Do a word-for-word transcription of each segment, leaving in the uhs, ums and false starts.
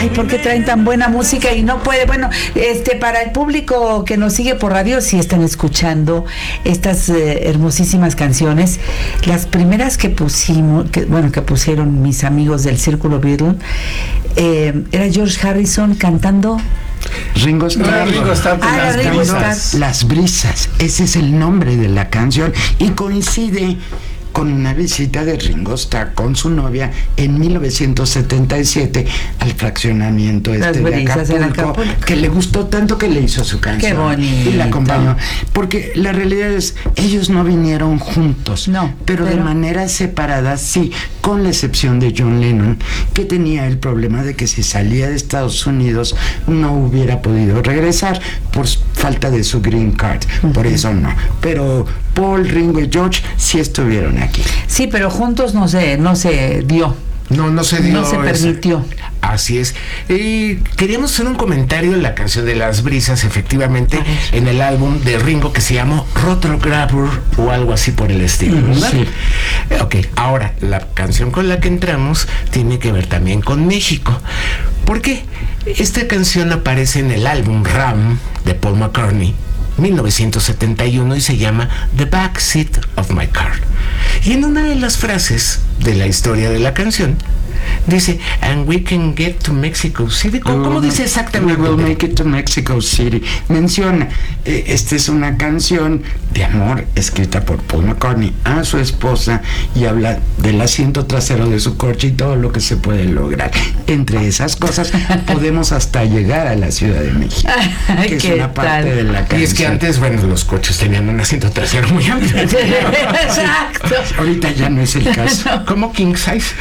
Ay, ¿por qué traen tan buena música y no puede? Bueno, este, para el público que nos sigue por radio, si están escuchando estas eh, hermosísimas canciones, las primeras que pusimos, que, bueno, que pusieron mis amigos del Círculo Beatle, eh, era George Harrison cantando. Ringo Starr. No, Ringo Starr, ah, las, Ringo brisas. Las brisas, ese es el nombre de la canción y coincide con una visita de Ringo Starr con su novia en mil novecientos setenta y siete al fraccionamiento este de Acapulco, Acapulco, que le gustó tanto que le hizo su canción. Qué bonito. Y la acompañó. Porque la realidad es, ellos no vinieron juntos, no, pero, pero de manera separada, sí, con la excepción de John Lennon, que tenía el problema de que si salía de Estados Unidos no hubiera podido regresar por falta de su green card. Uh-huh. Por eso no. Pero Paul, Ringo y George sí estuvieron aquí. Sí, pero juntos no se, no se dio. No, no se dio. No se permitió. Ese. Así es. Y queríamos hacer un comentario en la canción de Las Brisas, efectivamente, en el álbum de Ringo que se llamó Rotographer o algo así por el estilo, ¿verdad? Sí. Ok, ahora, la canción con la que entramos tiene que ver también con México. ¿Por qué? Esta canción aparece en el álbum Ram de Paul McCartney, mil novecientos setenta y uno, y se llama The Backseat of My Car. Y en una de las frases de la historia de la canción dice, and we can get to Mexico City. ¿Cómo, ¿cómo dice exactamente? We will make it to Mexico City. Menciona, eh, esta es una canción de amor escrita por Paul McCartney a su esposa y habla del asiento trasero de su coche y todo lo que se puede lograr. Entre esas cosas podemos hasta llegar a la Ciudad de México, que es una parte tal? de la canción. Y es que antes, bueno, los coches tenían un asiento trasero muy amplio. Exacto. Ahorita ya no es el caso. No. Como king size.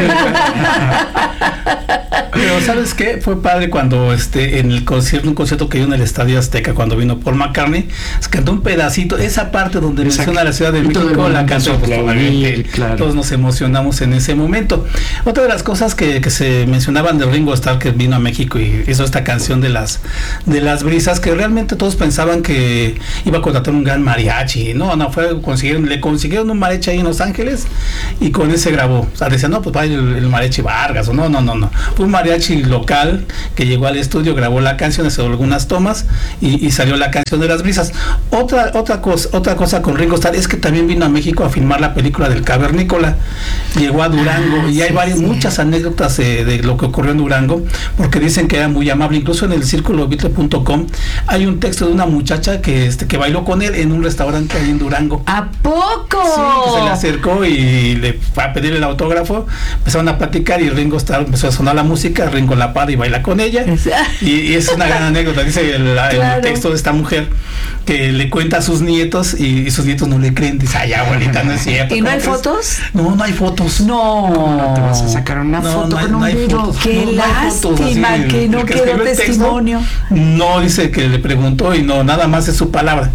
Pero ¿sabes qué? Fue padre cuando este en el concierto, un concierto que dio en el Estadio Azteca cuando vino Paul McCartney, se cantó un pedacito, esa parte donde Exacto. menciona la Ciudad de México, la cantó, pues, obviamente, claro. Todos nos emocionamos en ese momento. Otra de las cosas que, que se mencionaban de Ringo Starr, que vino a México y hizo esta canción de las de las brisas, que realmente todos pensaban que iba a contratar un gran mariachi. No, no, fue consiguieron, le consiguieron un mariachi ahí en Los Ángeles y con ese grabó. O sea, decían, no, pues va el, el mariachi Vargas, o no, no, no, no. Fue un mariachi local que llegó al estudio, grabó la canción, hizo algunas tomas y, y salió la canción de las brisas. Otra, otra cosa, otra cosa con Ringo Starr es que también vino a México a filmar la película del Cavernícola. Llegó a Durango ah, y hay sí, varias, sí. muchas anécdotas de, de lo que ocurrió en Durango, porque dicen que era muy amable. Incluso en el círculo beatle punto com hay un texto de una muchacha que este que bailó con él en un restaurante ahí en Durango. ¿A poco? Sí, que se le acercó y le fue a pedir el autógrafo, empezaron a platicar y Ringo Starr empezó a sonar la música, Ringo la para y baila con ella. Y, y es una gran anécdota, dice el, claro. el texto de esta mujer, que le cuenta a sus nietos y, y sus nietos no le creen, dice, ay, abuelita, no es cierto. ¿Y no hay fotos? No, no hay fotos. No. No te vas a sacar una no, foto no hay, con un no hay video. fotos. Qué no, lástima no que no quedó testimonio. Texto, no, dice que le preguntó y no, nada más es su palabra.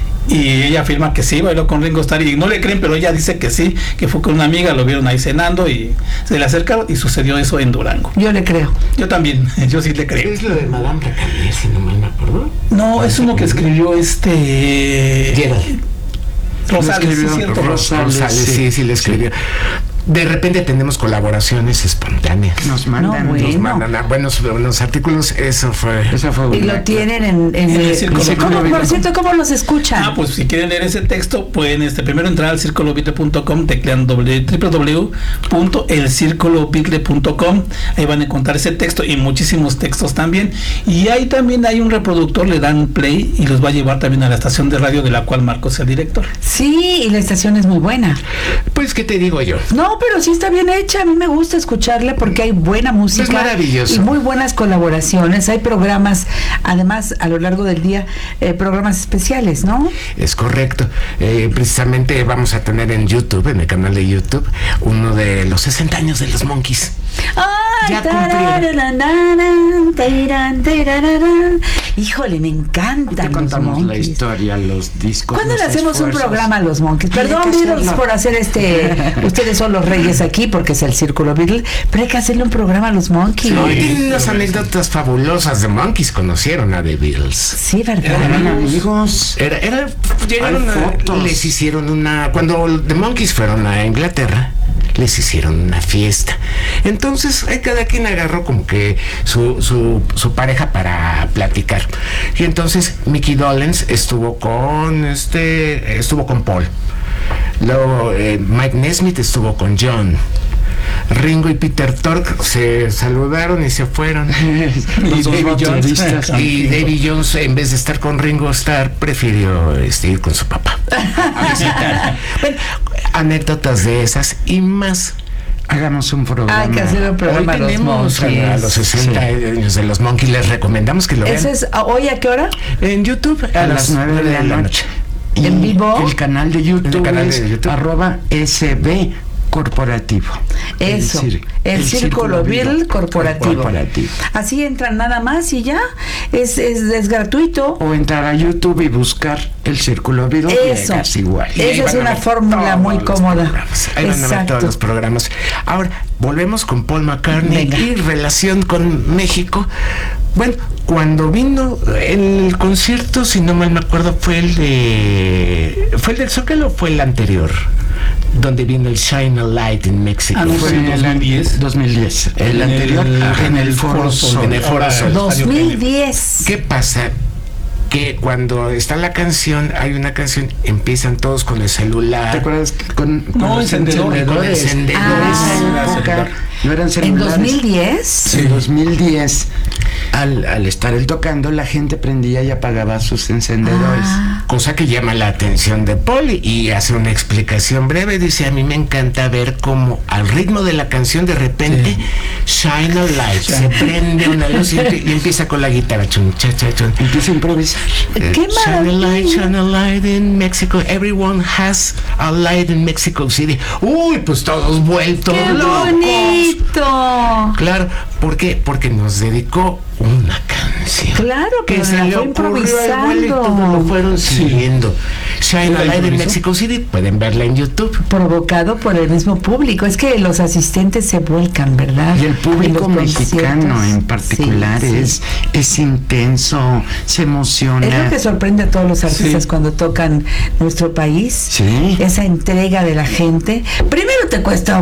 Y ella afirma que sí, bailó con Ringo Starr y no le creen, pero ella dice que sí, que fue con una amiga, lo vieron ahí cenando y se le acercaron y sucedió eso en Durango. Yo le creo. Yo también, yo sí le creo. ¿Es lo de Madame Recamier, si no mal me acuerdo? No, es uno que escribió este... Gerald. Rosales, sí, cierto. Rosales, Rosales, sí, sí, sí le escribió. De repente tenemos colaboraciones espontáneas. Nos mandan, no, bueno. nos mandan a buenos, buenos artículos. Eso fue. Eso fue y lo tienen en, en, en el círculo. ¿Cómo, por cierto, ¿cómo los escuchan? Ah, pues si quieren leer ese texto, pueden este primero entrar al círculo beatle punto com, teclean doble u doble u doble u punto el círculo beatle punto com. Ahí van a encontrar ese texto y muchísimos textos también. Y ahí también hay un reproductor, le dan play y los va a llevar también a la estación de radio de la cual Marcos es el director. Sí, y la estación es muy buena. Pues, ¿qué te digo yo? No, pero sí está bien hecha, a mí me gusta escucharla porque hay buena música. Es maravilloso. Y muy buenas colaboraciones, hay programas, además a lo largo del día, eh, programas especiales, ¿no? Es correcto, eh, precisamente vamos a tener en YouTube, en el canal de YouTube, uno de los sesenta años de los Monkees. ¡Ay! Ya Híjole, me encantan. Te contamos la historia, los discos. ¿Cuándo le hacemos esfuerzos? un programa a los Monkees? Perdón, Beatles, por hacer este. Ustedes son los reyes aquí porque es el Círculo Beatle, pero hay que hacerle un programa a los Monkees. No, tienen unas anécdotas fabulosas. The Monkees conocieron a The Beatles. Sí, ¿verdad? Eran amigos. Era, era, llegaron a, les hicieron una. Cuando The Monkees fueron a Inglaterra, les les hicieron una fiesta. Entonces, ahí cada quien agarró como que su, su, su pareja para platicar. Y entonces Mickey Dolenz estuvo con este, estuvo con Paul. Luego eh, Mike Nesmith estuvo con John. Ringo y Peter Tork se saludaron y se fueron. y David Jones, y David Jones, en vez de estar con Ringo Starr, prefirió este, ir con su papá a visitar. Bueno, anécdotas de esas y más. Hagamos un programa. Hay que hacer un programa. Hoy tenemos a, a los sesenta sí. años de los Monkeys. Les recomendamos que lo vean. ¿Eso es hoy a qué hora? En YouTube a, a las nueve de la noche. Y ¿en vivo? El canal de YouTube, el canal es de YouTube. arroba S B Corporativo. Eso, el, cir el, el Círculo Beatle corporativo. corporativo. Así entran nada más y ya, es, es, es gratuito. O entrar a YouTube y buscar el Círculo Beatle. Eso, igual. Esa es una fórmula muy cómoda. Ahí van a ver todos los programas. Ahora, volvemos con Paul McCartney. Venga. Y relación con México. Bueno, cuando vino en el concierto, si no mal me acuerdo, fue el de... ¿Fue el del Zócalo o fue el anterior? Donde vino el Shine a Light en México. Ah, no, fue en dos mil diez. dos mil diez. El, el anterior el, en, en el Foro Sol. En el Foro Sol. dos mil diez. ¿Qué pasa? Que cuando está la canción, hay una canción, empiezan todos con el celular. ¿Te acuerdas? Con, con no, los encendedores. Con encendedores. Ah, época, no eran celulares. ¿En dos mil diez? Sí. En dos mil diez, al, al estar él tocando, la gente prendía y apagaba sus encendedores. Ah. Cosa que llama la atención de Paul y hace una explicación breve. Dice, a mí me encanta ver cómo al ritmo de la canción de repente sí. Shine a Light, sí. se prende una luz y, y empieza con la guitarra. Chun, cha, cha, chun. Empieza a improvisar. ¡Qué Shine a light, shine a light in Mexico. Everyone has a light in Mexico City. Uy, pues todos vueltos ¡qué locos! bonito! Claro, ¿por qué? Porque nos dedicó una canción. Claro, que se le fue improvisando. Y todos lo fueron siguiendo. Sí. Shine a Light in Mexico City, pueden verla en YouTube. Provocado por el mismo público. Es que los asistentes se vuelcan, ¿verdad? Y el público mexicano en particular sí, es, sí. es intenso, se emociona. Es lo que sorprende a todos los artistas sí. cuando tocan nuestro país. Sí. Esa entrega de la gente. Primero te cuesta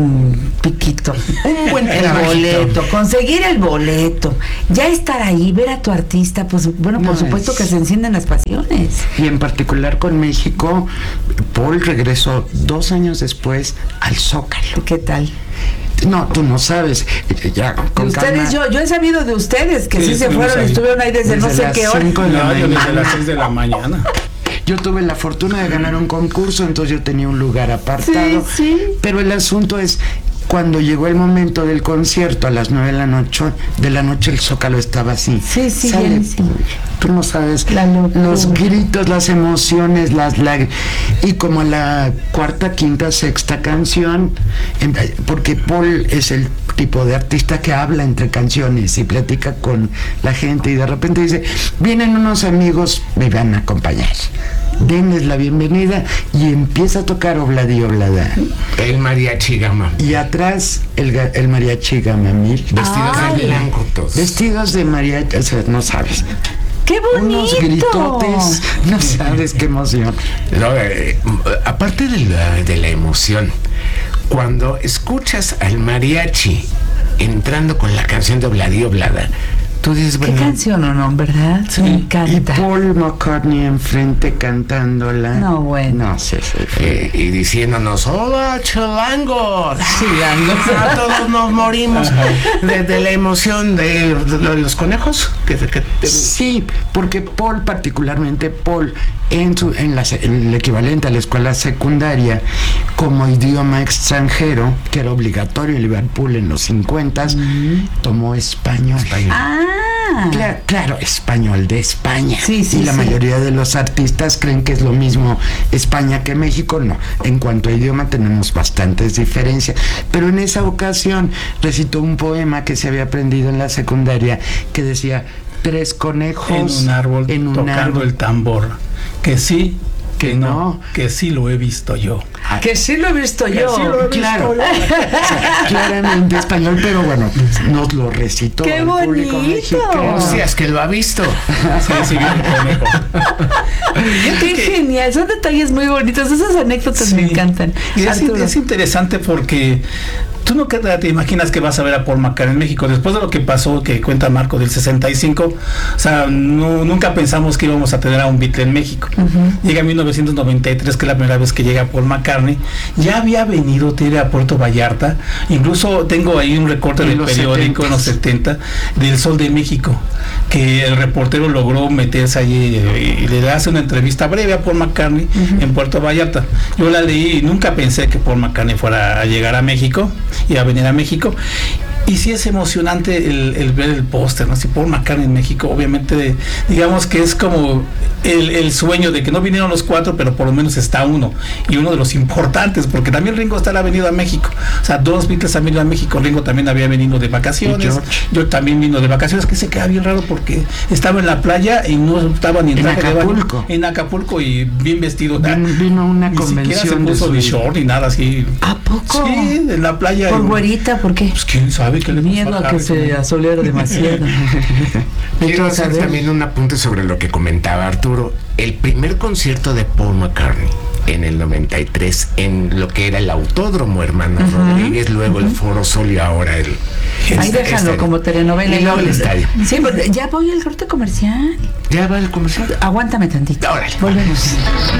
un piquito, un buen el boleto, conseguir el boleto. Ya estar ahí, ver a tu artista, pues bueno, por no supuesto es... que se encienden las pasiones. Y en particular con México, Paul regresó dos años después al Zócalo. ¿Qué tal? No, tú no sabes. Ya, con de ustedes, calma. yo, yo he sabido de ustedes que sí, sí se fueron y estuvieron ahí desde, desde no sé qué hora. De no, yo desde las seis de la mañana. Yo tuve la fortuna de ganar un concurso, entonces yo tenía un lugar apartado. Sí, sí. Pero el asunto es, cuando llegó el momento del concierto a las nueve de la noche, de la noche el Zócalo estaba así. Sí, sí, Sale, sí. Tú no sabes los gritos, las emociones, las lágrimas. Y como la cuarta, quinta, sexta canción, porque Paul es el tipo de artista que habla entre canciones y platica con la gente y de repente dice, vienen unos amigos, me van a acompañar. Denles la bienvenida y empieza a tocar Obladi Oblada. El mariachi Gama. Y atrás el, el mariachi Gama Mil. Vestidos de blanco todos. Vestidos de mariachi, o sea, no sabes. ¡Qué bonito! Unos gritotes, no sabes qué emoción. No, eh, aparte de la, de la emoción, cuando escuchas al mariachi entrando con la canción de Obladi Oblada, tú dices, bueno, qué canción o no, ¿verdad? Sí. Me encanta. Y Paul McCartney enfrente cantándola. No, bueno. No sé, sí, sí. Eh, y diciéndonos, hola, chilangos. Chilangos. A todos nos morimos de, de la emoción de, de, de los conejos. Que, que, que, sí, porque Paul, particularmente Paul, en, su, en, la, en el equivalente a la escuela secundaria, como idioma extranjero, que era obligatorio en Liverpool en los cincuentas, mm. tomó español. español. Ah. Claro, claro, español de España. Sí, sí, y la sí. mayoría de los artistas creen que es lo mismo España que México. No, en cuanto a idioma tenemos bastantes diferencias. Pero en esa ocasión recitó un poema que se había aprendido en la secundaria que decía, tres conejos en un árbol en un tocando árbol. el tambor, que sí que no, que sí lo he visto yo. Que sí lo he visto Que yo. sí lo he visto Claro. yo. Claramente español, pero bueno, nos lo recitó ¡Qué el público bonito! mexicano. O sea, es que lo ha visto. Sí, sí, bien cómico. Qué genial, son detalles muy bonitos, esas anécdotas Sí. me encantan. Y es, Arturo. es interesante porque tú no te imaginas que vas a ver a Paul McCartney en México después de lo que pasó, que cuenta Marco del sesenta y cinco. O sea, no, nunca pensamos que íbamos a tener a un Beatle en México. Uh-huh. Llega en mil novecientos noventa y tres, que es la primera vez que llega Paul McCartney. Ya había venido Tere a Puerto Vallarta. Incluso tengo ahí un recorte del periódico en los setenta del Sol de México, que el reportero logró meterse ahí y le hace una entrevista breve a Paul McCartney uh-huh. en Puerto Vallarta. Yo la leí y nunca pensé que Paul McCartney fuera a llegar a México y a venir a México. Y sí es emocionante el, el ver el póster, ¿no? Si Paul McCartney en México, obviamente, digamos que es como el, el sueño de que no vinieron los cuatro, pero por lo menos está uno, y uno de los importantes, porque también Ringo Starr ha venido a México. O sea, dos Beatles han venido a México. Ringo también había venido de vacaciones. George. Yo también vino de vacaciones, que se queda bien raro porque estaba en la playa y no estaba ni en, en Acapulco. De en Acapulco y bien vestido. Vino, vino una ni convención siquiera se puso de short ni nada así. ¿A poco? Sí, en la playa. ¿Por güerita? ¿Por qué? Pues quién sabe qué le miedo a que se asoleara demasiado. Quiero hacer también un apunte sobre lo que comentaba Arturo. El primer concierto de Paul McCartney en el noventa y tres, en lo que era el Autódromo Hermano uh-huh. Rodríguez, luego uh-huh. el Foro Sol y ahora el... Ahí déjalo estadio. Como telenovela. Y luego el estadio. Sí, pues ya voy al corte comercial. ¿Ya va el comercial? Aguántame tantito. Órale. Volvemos.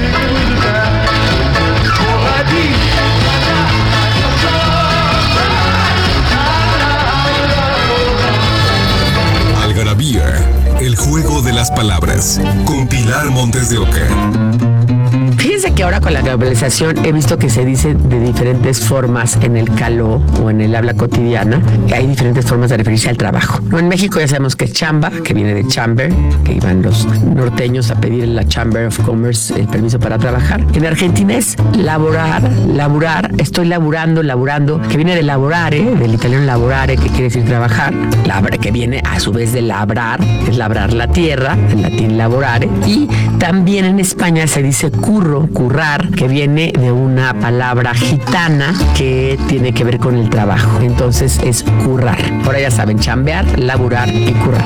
Algarabía, el juego de las palabras, con Pilar Montes de Oca. Fíjense que ahora con la globalización he visto que se dice de diferentes formas en el caló o en el habla cotidiana. Hay diferentes formas de referirse al trabajo. ¿No? En México ya sabemos que es chamba, que viene de chamber, que iban los norteños a pedir en la Chamber of Commerce el permiso para trabajar. En Argentina es laborar, laburar, estoy laburando, laburando, que viene de laborare, del italiano laborare, que quiere decir trabajar, labra, que viene a su vez de labrar, es labrar la tierra, en latín laborare. Y también en España se dice curro, currar, que viene de una palabra gitana que tiene que ver con el trabajo. Entonces es currar. Ahora ya saben, chambear, laburar y currar.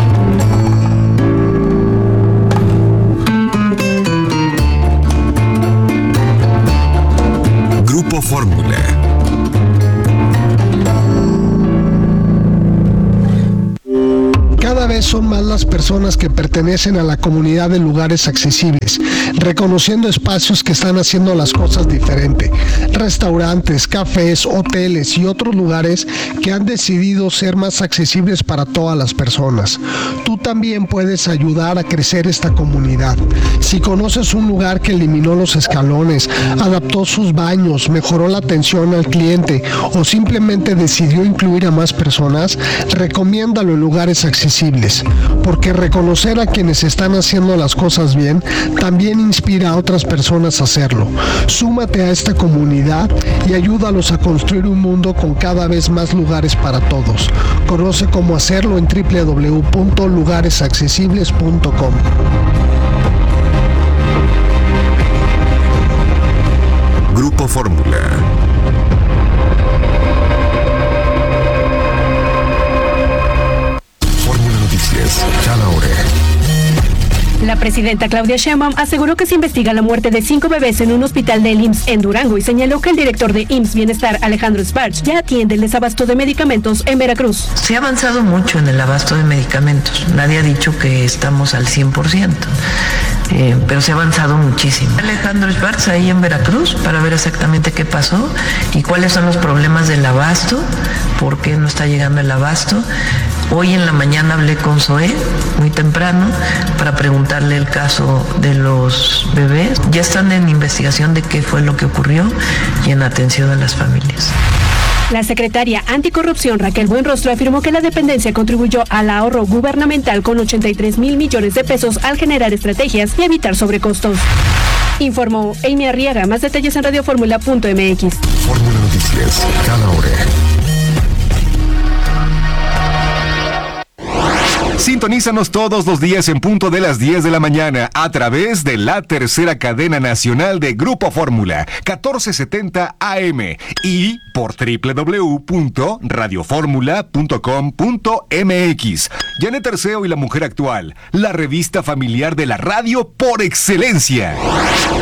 Grupo Fórmula. Cada vez son más las personas que pertenecen a la comunidad de lugares accesibles, reconociendo espacios que están haciendo las cosas diferente. Restaurantes, cafés, hoteles y otros lugares que han decidido ser más accesibles para todas las personas. Tú también puedes ayudar a crecer esta comunidad. Si conoces un lugar que eliminó los escalones, adaptó sus baños, mejoró la atención al cliente o simplemente decidió incluir a más personas, recomiéndalo en lugares accesibles. Porque reconocer a quienes están haciendo las cosas bien también inspira a otras personas a hacerlo. Súmate a esta comunidad y ayúdalos a construir un mundo con cada vez más lugares para todos. Conoce cómo hacerlo en doble u doble u doble u punto lugares accesibles punto com. Grupo Fórmula. Cada hora. La presidenta Claudia Sheinbaum aseguró que se investiga la muerte de cinco bebés en un hospital del I M S S en Durango y señaló que el director de I M S S Bienestar, Alejandro Sparch, ya atiende el desabasto de medicamentos en Veracruz. Se ha avanzado mucho en el abasto de medicamentos. Nadie ha dicho que estamos al cien por ciento, eh, pero se ha avanzado muchísimo. Alejandro Sparch ahí en Veracruz para ver exactamente qué pasó y cuáles son los problemas del abasto, por qué no está llegando el abasto. Hoy en la mañana hablé con Zoé, muy temprano, para preguntarle el caso de los bebés. Ya están en investigación de qué fue lo que ocurrió y en atención a las familias. La secretaria anticorrupción Raquel Buenrostro afirmó que la dependencia contribuyó al ahorro gubernamental con ochenta y tres mil millones de pesos al generar estrategias y evitar sobrecostos. Informó Amy Arriaga. Más detalles en radioformula punto m x. Fórmula Noticias, cada hora. Sintonízanos todos los días en punto de las diez de la mañana a través de la tercera cadena nacional de Grupo Fórmula, catorce setenta A M, y por doble u doble u doble u punto radio fórmula punto com punto m x. Janet Arceo y la mujer actual, la revista familiar de la radio por excelencia.